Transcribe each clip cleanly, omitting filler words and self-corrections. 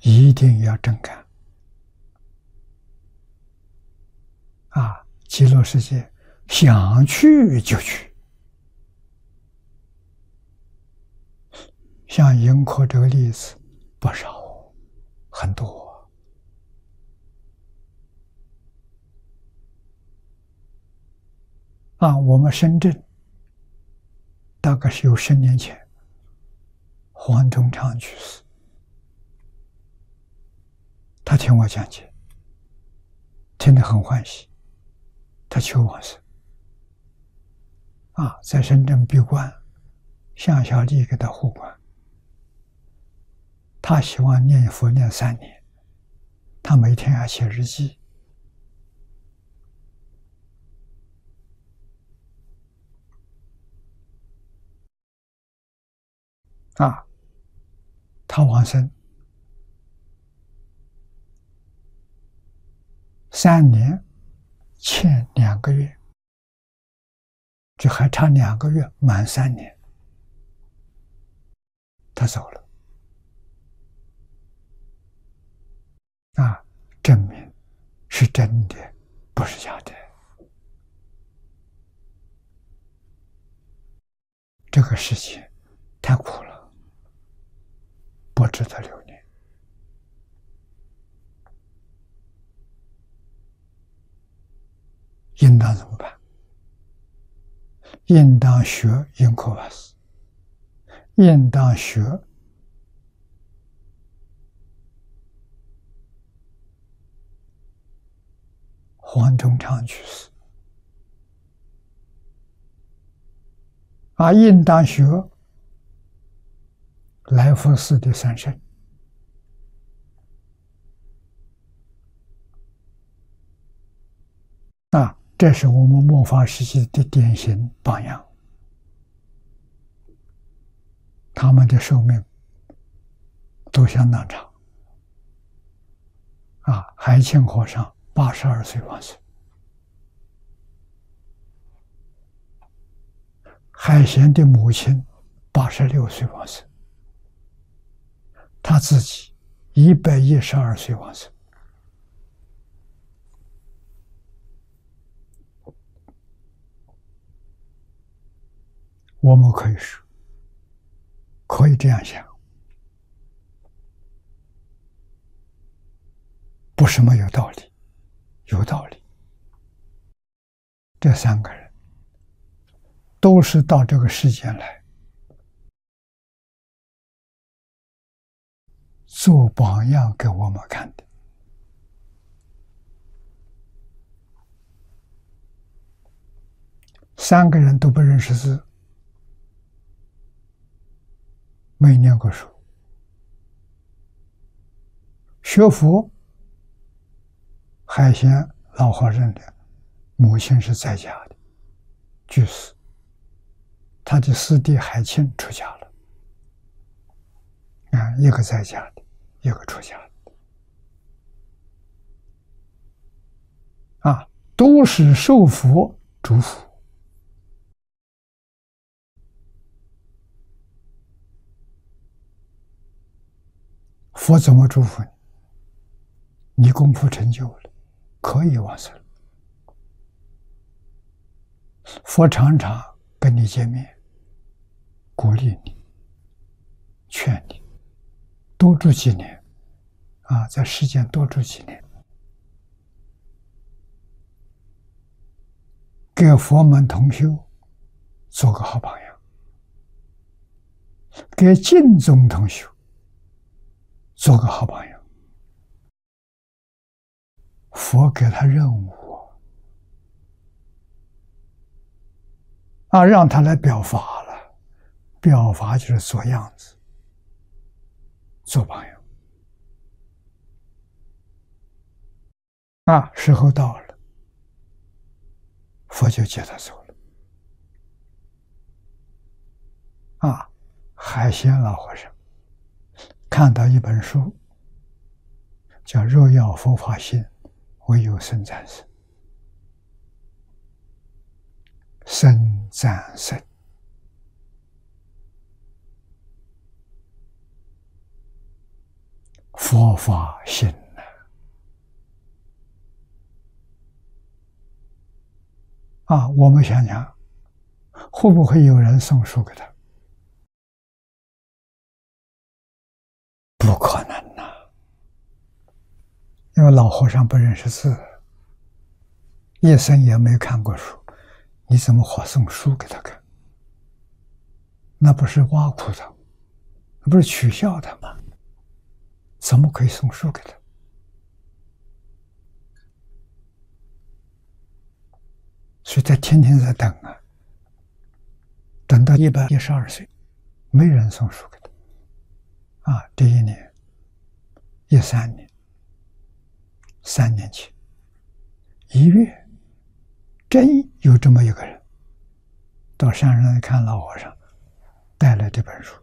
一定要真干啊！极乐世界想去就去，像盈科这个例子不少，很多啊。我们深圳大概是有10年前，黄宗昌去世，他听我讲解，听得很欢喜，他求往生啊，在深圳闭关，向小弟给他护关。他希望念佛念3年，他每天要写日记啊。他往生3年，欠2个月，就还差2个月满3年，他走了啊，证明是真的，不是假的。这个事情太苦了，不值得留念。应当怎么办？应当学盈科法师，应当学黄宗昌居士啊，应当学来佛寺的3圣啊，这是我们末法时期的典型榜样。他们的寿命都相当长啊。海清和尚82岁往生，海贤的母亲86岁往生，他自己112岁往生。我们可以说，可以这样想，不是没有道理，有道理。这3个人都是到这个世间来做榜样给我们看的。3个人都不认识字，没念过书，学佛。海贤老和尚的母亲是在家的居士，他的师弟海清出家了啊，一个在家的，一个出家的啊，都是受佛祝福。佛怎么祝福你？你功夫成就了，可以往生。佛常常跟你见面，鼓励你，劝你多住几年啊，在世间多住几年，给佛门同修做个好榜样，给净宗同修做个好榜样。佛给他任务啊，让他来表法了。表法就是做样子，做榜样啊。时候到了，佛就接他走了啊。海贤老和尚看到一本书，叫《若要佛法心，唯有僧赞僧》，僧赞僧。佛佛法心呢？我们想想，会不会有人送书给他？不可能呐，因为老和尚不认识字，一生也没看过书，你怎么好送书给他看？那不是挖苦他，那不是取笑他吗？怎么可以送书给他？所以他天天在等啊，等到112岁，没人送书给他。这一年，13年，3年前1月，真有这么一个人到山上来看老和尚带来这本书。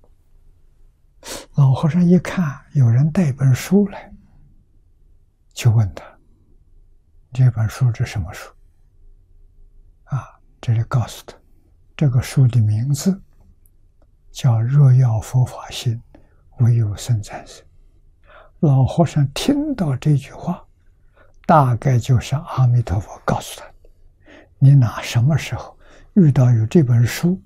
老和尚一看有人带本书来，就问他：“这本书是什么书？”这里告诉他，这个书的名字叫《若要佛法心，唯有僧赞身》。老和尚听到这句话，大概就是阿弥陀佛告诉他：“你哪什么时候遇到有这本书，